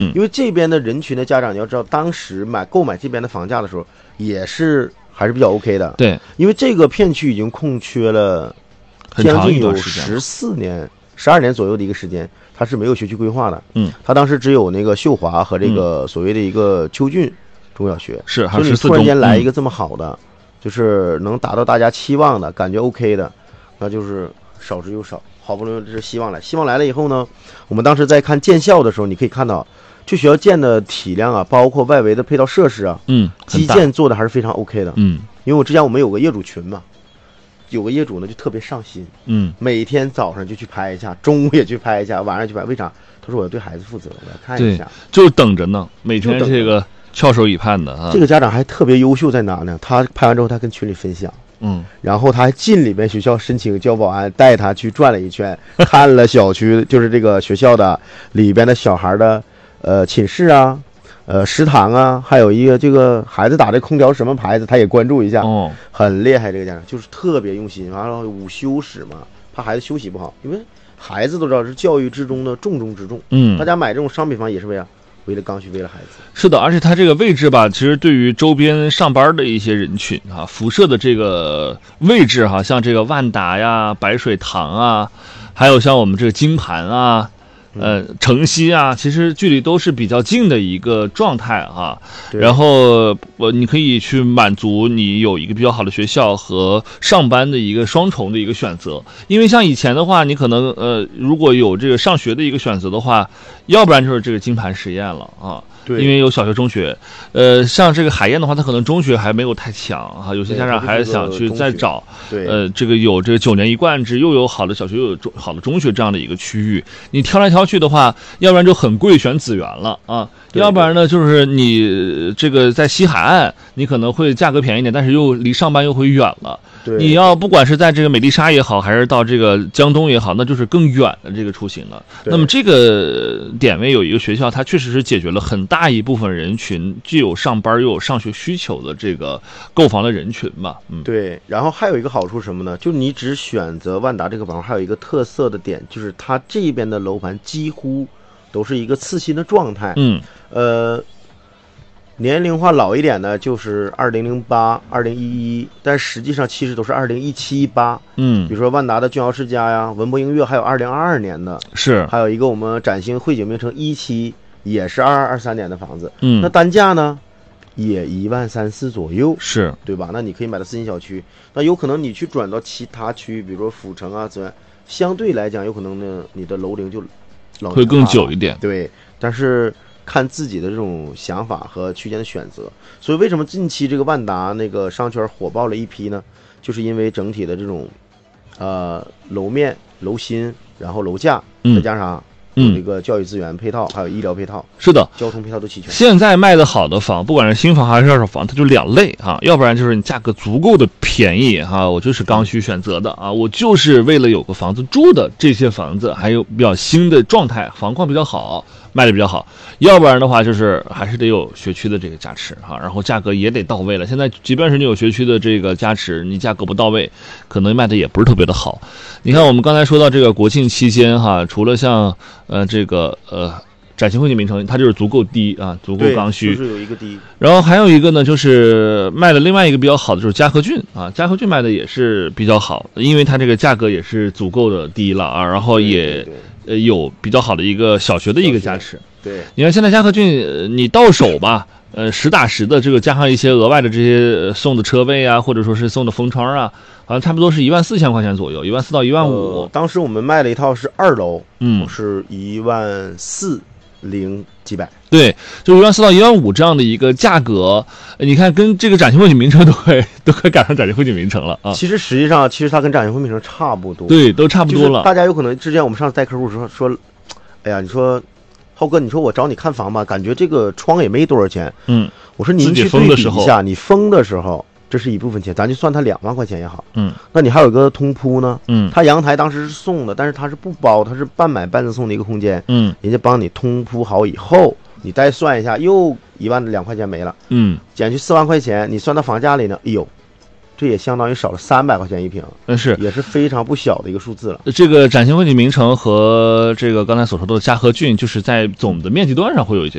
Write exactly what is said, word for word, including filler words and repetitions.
嗯， 因为这边的人群的家长，你要知道，当时买购买这边的房价的时候，也是还是比较 OK 的。 对， 因为这个片区已经空缺了将近有十四年、十二年左右的一个时间，它是没有学区规划的。 嗯， 它当时只有那个秀华和这个所谓的一个秋俊中小学， 是， 所以你突然间来一个这么好的，就是能达到大家期望的感觉 OK 的，那就是少之又少。好不容易这是希望来，希望来了以后呢，我们当时在看建校的时候，你可以看到，这学校建的体量啊，包括外围的配套设施啊， 嗯， 基建做的还是非常 OK 的。 嗯， 因为我之前我们有个业主群嘛，有个业主呢就特别上心， 嗯， 每天早上就去拍一下，中午也去拍一下，晚上去拍，为啥？他说我要对孩子负责，我要看一下， 就等着呢，每天这个翘首以盼的啊。 这个家长还特别优秀在哪呢？他拍完之后，他跟群里分享。 嗯， 然后他还进里面学校申请交保安，带他去转了一圈，看了小区，就是这个学校的里边的小孩的呃寝室啊，呃食堂啊，还有一个这个孩子打的空调什么牌子，他也关注一下。 哦， 很厉害，这个家长就是特别用心。完了午休室嘛，怕孩子休息不好，因为孩子都知道是教育之中的重中之重。 嗯， 大家买这种商品房也是为了。为了刚需，为了孩子。 是的，而且它这个位置吧，其实对于周边上班的一些人群啊，辐射的这个位置哈、啊，像这个万达呀、白水塘啊，还有像我们这个金盘啊、呃城西啊，其实距离都是比较近的一个状态啊。然后我你可以去满足你有一个比较好的学校和上班的一个双重的一个选择。因为像以前的话，你可能呃如果有这个上学的一个选择的话，要不然就是这个金盘实验了啊。 对， 因为有小学、中学，呃，像这个海燕的话，它可能中学还没有太强啊，有些家长还想去再找， 对， 呃，这个有这个九年一贯制，又有好的小学，又有中好的中学这样的一个区域，你挑来挑去的话，要不然就很贵，选资源了啊，要不然呢，就是你这个在西海岸，你可能会价格便宜点，但是又离上班又会远了。你要不管是在这个美丽沙也好，还是到这个江东也好，那就是更远的这个出行了。那么这个点位有一个学校，它确实是解决了很大一部分人群既有上班又有上学需求的这个购房的人群吧。嗯， 对。然后还有一个好处是什么呢？就你只选择万达这个房，还有一个特色的点，就是它这边的楼盘几乎都是一个次新的状态。 嗯， 呃。年龄化老一点的就是二零零八、二零一一，但实际上其实都是二零一七、一八。 嗯， 比如说万达的俊豪世家呀、文博映月，还有二零二二年的， 是， 还有一个我们崭星汇景名城一期，也是二二二三年的房子。 嗯， 那单价呢，也一万三四左右， 是对吧？那你可以买到四新小区，那有可能你去转到其他区，比如说府城啊、资源，相对来讲，有可能呢，你的楼龄就老会更久一点。 对，但是。看自己的这种想法和区间的选择，所以为什么近期这个万达那个商圈火爆了一批呢？就是因为整体的这种，呃，楼面、楼心，然后楼价，再加上有这个教育资源配套，还有医疗配套， 是的， 交通配套都齐全。 现在卖的好的房，不管是新房还是二手房，它就两类啊，要不然就是你价格足够的便宜哈、啊，我就是刚需选择的啊，我就是为了有个房子住的，这些房子还有比较新的状态，房况比较好。卖的比较好，要不然的话就是还是得有学区的这个加持哈，然后价格也得到位了。现在即便是你有学区的这个加持，你价格不到位，可能卖的也不是特别的好。你看我们刚才说到这个国庆期间哈，除了像呃这个呃崭星汇景名城，它就是足够低啊，足够刚需， 就是有一个低。 然后还有一个呢，就是卖的另外一个比较好的就是嘉禾郡啊，嘉禾郡卖的也是比较好，因为它这个价格也是足够的低了啊，然后也。 对对对呃，有比较好的一个小学的一个加持。 对， 你看现在嘉禾郡，呃，你到手吧，呃，实打实的这个加上一些额外的这些送的车位啊，或者说是送的封窗啊，好像差不多是一万四千块钱左右，一万四到一万五。 当时我们卖了一套是二楼， 嗯， 是一万四零几百。 对，就一万四到一万五这样的一个价格，你看跟这个崭星汇景名城都快都快赶上崭星汇景名城了啊！ 其实实际上，其实它跟崭星汇景名城差不多， 对，都差不多了。 就是、大家有可能之前我们上次带客户说说，哎呀，你说浩哥，你说我找你看房吧，感觉这个窗也没多少钱。 嗯， 我说您去对比一下，你封的时候，这是一部分钱，咱就算它两万块钱也好。 嗯， 那你还有个通铺呢。 嗯， 它阳台当时是送的，但是它是不包，它是半买半赠送的一个空间。 嗯， 人家帮你通铺好以后。你再算一下，又一万两块钱没了， 嗯， 减去四万块钱，你算到房价里呢，哎呦，这也相当于少了三百块钱一平， 嗯，是， 也是非常不小的一个数字了。 这个崭星汇景名城和这个刚才所说的嘉禾郡，就是在总的面积端上会有一些。